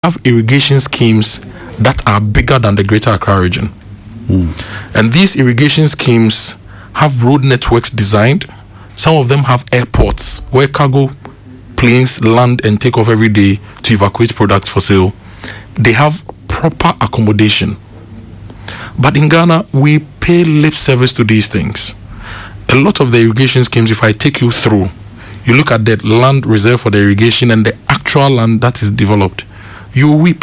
have irrigation schemes that are bigger than the Greater Accra region. And these irrigation schemes have road networks designed. Some of them have airports where cargo planes land and take off every day to evacuate products for sale. They have proper accommodation. But in Ghana, we pay lip service to these things. A lot of the irrigation schemes, if I take you through, you look at the land reserved for the irrigation and the actual land that is developed, you will weep.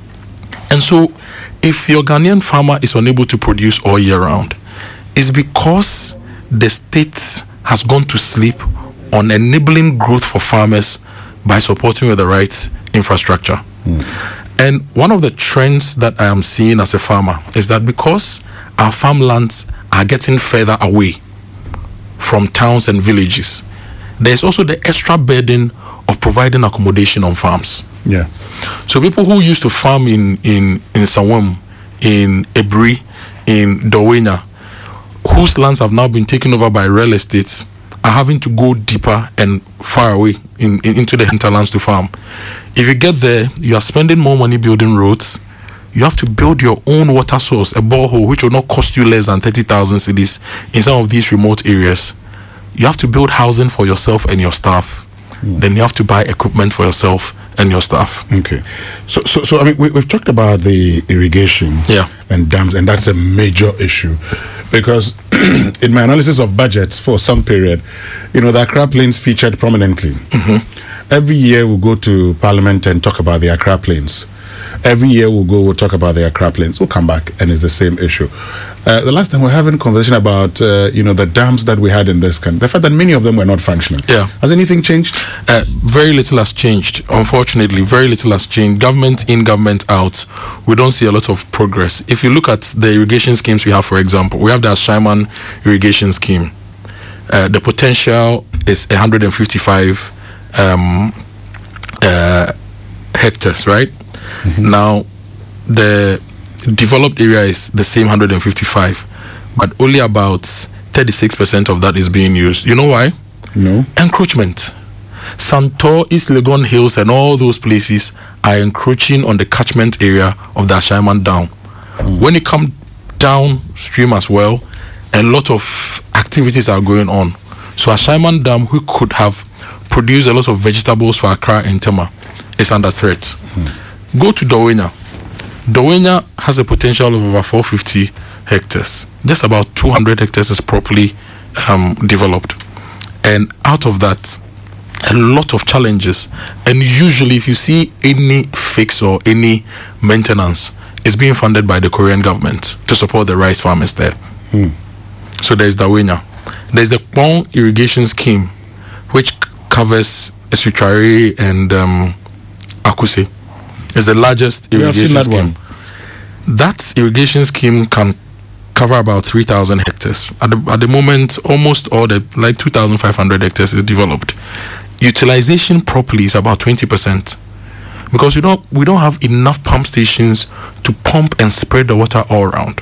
And so, if your Ghanaian farmer is unable to produce all year round, it's because the state has gone to sleep on enabling growth for farmers by supporting with the right infrastructure. And one of the trends that I am seeing as a farmer is that because our farmlands are getting further away from towns and villages, there's also the extra burden of providing accommodation on farms. Yeah. So people who used to farm in Sawam, in Ebri, in Dawenya, whose lands have now been taken over by real estates, are having to go deeper and far away into the hinterlands to farm. If you get there, you are spending more money building roads. You have to build your own water source, a borehole, which will not cost you less than 30,000 cedis in some of these remote areas. You have to build housing for yourself and your staff. Then you have to buy equipment for yourself and your staff. Okay. So I mean, we've talked about the irrigation and dams, and that's a major issue. Because in my analysis of budgets for some period, the Accra Plains featured prominently. Every year we'll go to Parliament and talk about the Accra Plains. Every year we'll talk about the Accra Plains. We'll come back and it's the same issue. The last time we were having a conversation about, the dams that we had in this country. The fact that many of them were not functional. Yeah. Has anything changed? Very little has changed. Unfortunately, very little has changed. Government in, government out. We don't see a lot of progress. If you look at the irrigation schemes we have, for example, we have the Ashaiman irrigation scheme. The potential is 155 hectares, right? Now, the developed area is the same 155, but only about 36% of that is being used. You know why? No. Encroachment. Santor, East Legon Hills, and all those places are encroaching on the catchment area of the Ashaiman Dam. When you come downstream as well, a lot of activities are going on. So Ashaiman Dam, who could have produced a lot of vegetables for Accra and Tema, is under threat. Go to Dawenya. Dawenya has a potential of over 450 hectares. Just about 200 hectares is properly developed. And out of that, a lot of challenges. And usually, if you see any fix or any maintenance, it's being funded by the Korean government to support the rice farmers there. So there's Dawenya. There's the Pong irrigation scheme, which covers Esuchari and Akuse. It's the largest irrigation scheme. That irrigation scheme can cover about 3,000 hectares. At the moment, almost all 2,500 hectares is developed. Utilization properly is about 20%, because we don't have enough pump stations to pump and spread the water all around.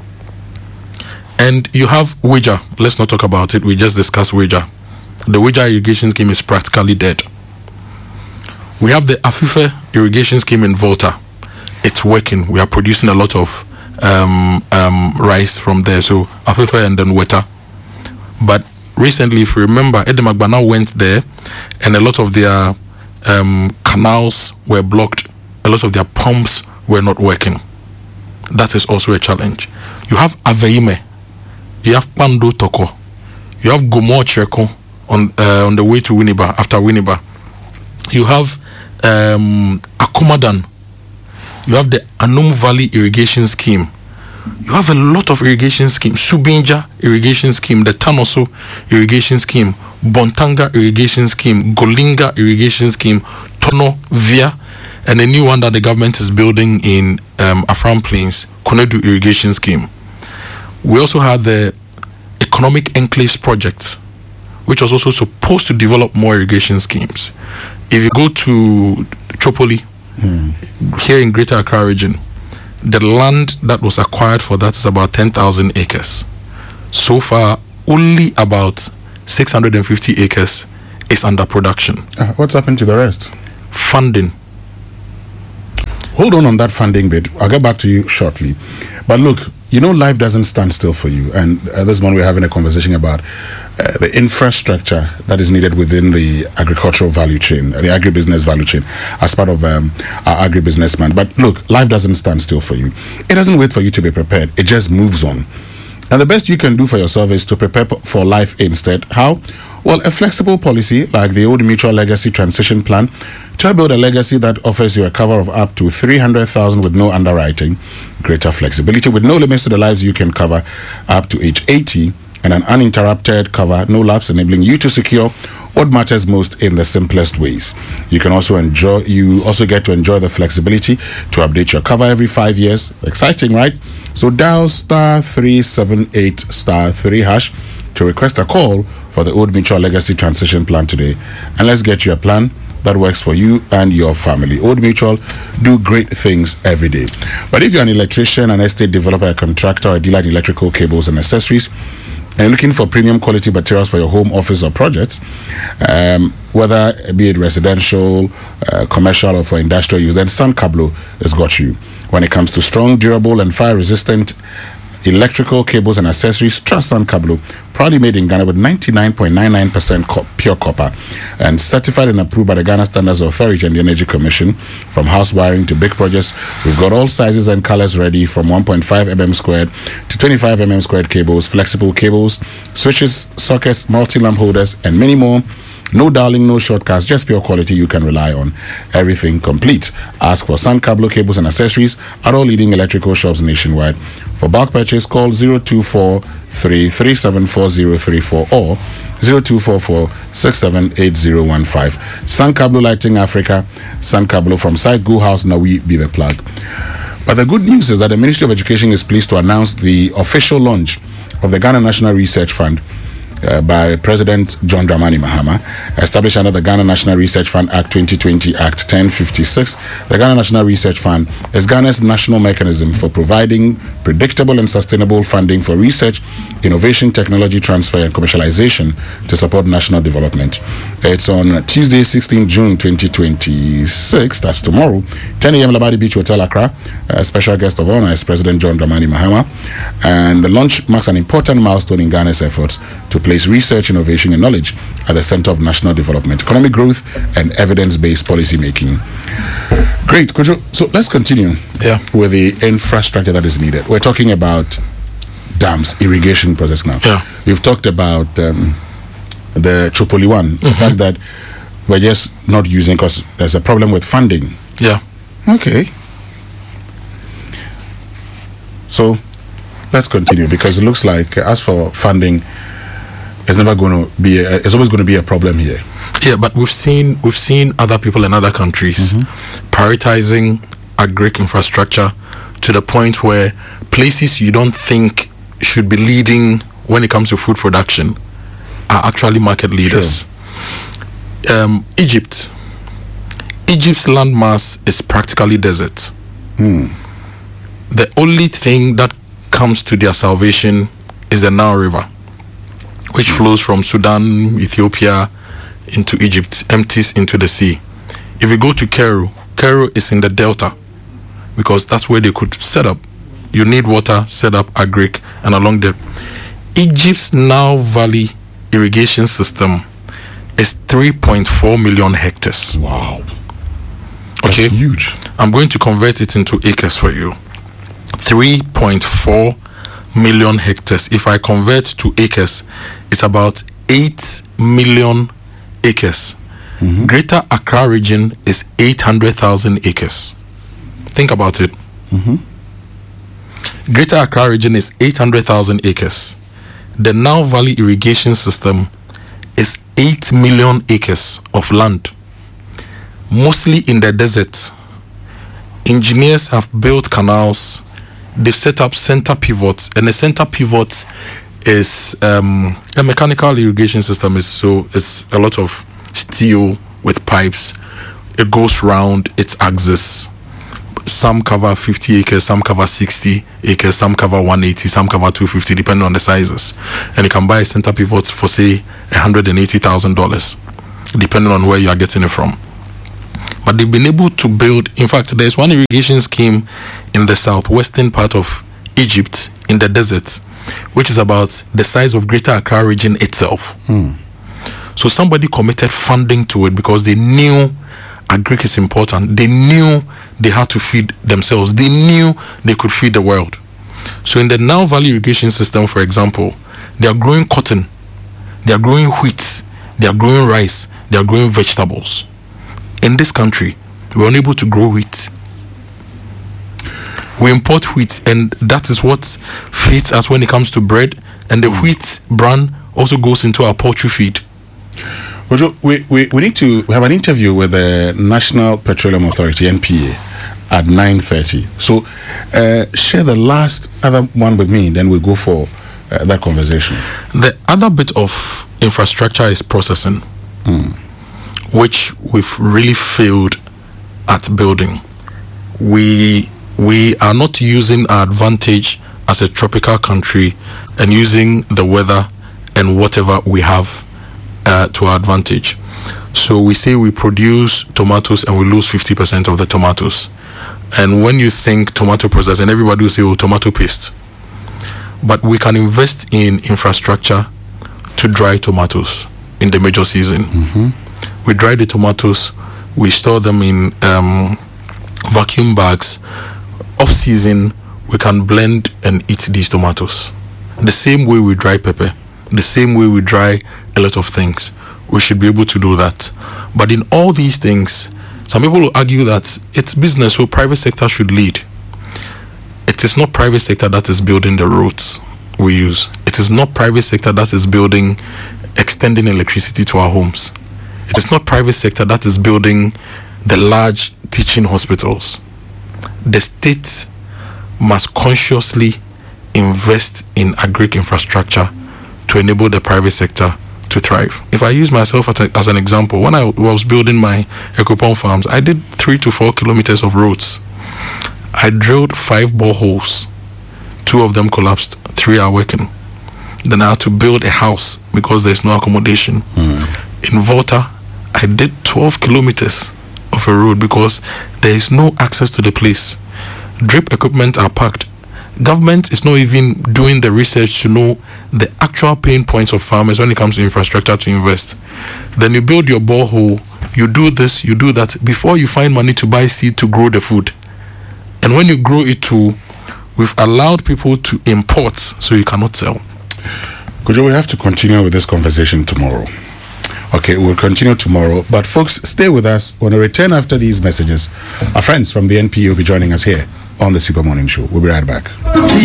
And you have Weja. Let's not talk about it. We just discussed Weja. The Weja irrigation scheme is practically dead. We have the Afife irrigation scheme in Volta. It's working. We are producing a lot of rice from there. So Afife and then Weta. But recently, if you remember, Edemagbana went there and a lot of their canals were blocked. A lot of their pumps were not working. That is also a challenge. You have Aveime. You have Pando Toko. You have Gomo Cheko on the way to Winneba, after Winneba. You have Akumadan. You have the Anum Valley irrigation scheme. You have a lot of irrigation schemes. Subinja irrigation scheme, the Tanoso irrigation scheme, Bontanga irrigation scheme, Golinga irrigation scheme, Tono Via, and a new one that the government is building in Afram Plains, Konedu irrigation scheme. We also had the Economic Enclaves project, which was also supposed to develop more irrigation schemes. If you go to Tripoli, here in Greater Accra region, the land that was acquired for that is about 10,000 acres. So far, only about 650 acres is under production. What's happened to the rest? Funding. hold on that funding bit. I'll get back to you shortly. But look, life doesn't stand still for you. And this morning we're having a conversation about the infrastructure that is needed within the agricultural value chain, the agribusiness value chain, as part of our agribusiness man. But look, life doesn't stand still for you. It doesn't wait for you to be prepared. It just moves on. And the best you can do for yourself is to prepare for life instead. How? Well, a flexible policy like the Old Mutual Legacy Transition Plan to build a legacy that offers you a cover of up to 300,000 with no underwriting, greater flexibility with no limits to the lives you can cover up to age 80, and an uninterrupted cover, no lapse, enabling you to secure what matters most in the simplest ways. You also get to enjoy the flexibility to update your cover every 5 years. Exciting, right? So dial *378*3# to request a call for the Old Mutual Legacy Transition Plan today. And let's get you a plan that works for you and your family. Old Mutual do great things every day. But if you're an electrician, an estate developer, a contractor, or a dealer in electrical cables and accessories, and you're looking for premium quality materials for your home, office, or projects, whether be it residential, commercial, or for industrial use, then Sankablo has got you. When it comes to strong, durable, and fire-resistant electrical cables and accessories, trust Sankablo, proudly made in Ghana with 99.99% pure copper and certified and approved by the Ghana Standards Authority and the Energy Commission. From house wiring to big projects, we've got all sizes and colors ready, from 1.5 mm squared to 25 mm squared cables, flexible cables, switches, sockets, multi-lamp holders, and many more. No darling, no shortcuts, just pure quality you can rely on. Everything complete. Ask for Sankablo cables and accessories at all leading electrical shops nationwide. For bulk purchase, call 0243374034 or 0244678015. Sankablo Lighting Africa. Sankablo from site Go House Nawi be the plug. But the good news is that the Ministry of Education is pleased to announce the official launch of the Ghana National Research Fund by President John Dramani Mahama, established under the Ghana National Research Fund Act 2020, Act 1056. The Ghana National Research Fund is Ghana's national mechanism for providing predictable and sustainable funding for research, innovation, technology transfer, and commercialization to support national development. It's on Tuesday, 16 June 2026, that's tomorrow, 10 a.m. Labadi Beach Hotel, Accra. A special guest of honor is President John Dramani Mahama, and the launch marks an important milestone in Ghana's efforts to place research, innovation, and knowledge at the center of national development, economic growth, and evidence-based policy making. Great, Kojo. So let's continue with the infrastructure that is needed. We're talking about dams, irrigation process now. You've talked about the Chopoli one, the fact that we're just not using because there's a problem with funding. Okay. So let's continue, because it looks like as for funding, it's always going to be a problem here. But we've seen other people in other countries prioritizing agric infrastructure to the point where places you don't think should be leading when it comes to food production are actually market leaders. Egypt's landmass is practically desert. The only thing that comes to their salvation is the Nile River, which flows from Sudan, Ethiopia into Egypt, empties into the sea. If you go to Cairo is in the delta, because that's where they could set up. You need water, set up agric, and along there. Egypt's Nile Valley irrigation system is 3.4 million hectares. Wow. Okay. That's huge. I'm going to convert it into acres for you. 3.4 million hectares. If I convert to acres, it's about 8 million acres. Greater Accra region is 800,000 acres. Think about it. Greater Accra region is 800,000 acres. The Nile Valley irrigation system is 8 million acres of land, mostly in the desert. Engineers have built canals. They've set up center pivots, and the center pivot is a mechanical irrigation system. It's a lot of steel with pipes. It goes round its axis. Some cover 50 acres, some cover 60 acres, some cover 180, some cover 250, depending on the sizes. And you can buy a center pivot for, say, $180,000, depending on where you are getting it from. But they've been able to build, in fact, there's one irrigation scheme in the southwestern part of Egypt in the desert, which is about the size of Greater Accra region itself. So somebody committed funding to it because they knew agric is important. They knew they had to feed themselves. They knew they could feed the world. So in the Nile Valley irrigation system, for example, they are growing cotton, they are growing wheat, they are growing rice, they are growing vegetables. In this country, we're unable to grow wheat. We import wheat, and that is what feeds us when it comes to bread. And the wheat bran also goes into our poultry feed. We have an interview with the National Petroleum Authority, NPA, at 9:30. So share the last other one with me, then we'll go for that conversation. The other bit of infrastructure is processing, which we've really failed at building. We are not using our advantage as a tropical country and using the weather and whatever we have to our advantage. So we say we produce tomatoes and we lose 50% of the tomatoes. And when you think tomato processing, everybody will say, oh, tomato paste. But we can invest in infrastructure to dry tomatoes in the major season. We dry the tomatoes, we store them in vacuum bags. Off season, we can blend and eat these tomatoes. The same way we dry pepper, the same way we dry a lot of things. We should be able to do that. But in all these things, some people will argue that it's business, so private sector should lead. It is not private sector that is building the roads we use. It is not private sector that is building, extending electricity to our homes. It is not private sector that is building the large teaching hospitals. The state must consciously invest in agric infrastructure to enable the private sector to thrive. If I use myself as an example, when I was building my Ecopon farms, I did 3 to 4 kilometers of roads. I drilled 5 boreholes. 2 of them collapsed. 3 are working. Then I had to build a house because there's no accommodation. In Volta, I did 12 kilometers of a road because there is no access to the place. Drip equipment are packed. Government is not even doing the research to know the actual pain points of farmers when it comes to infrastructure to invest. Then you build your borehole, you do this, you do that, before you find money to buy seed to grow the food. And when you grow it too, we've allowed people to import, so you cannot sell. Kojo, we have to continue with this conversation tomorrow. Okay, we'll continue tomorrow. But folks, stay with us. When we return after these messages, our friends from the NPA will be joining us here on the Super Morning Show. We'll be right back.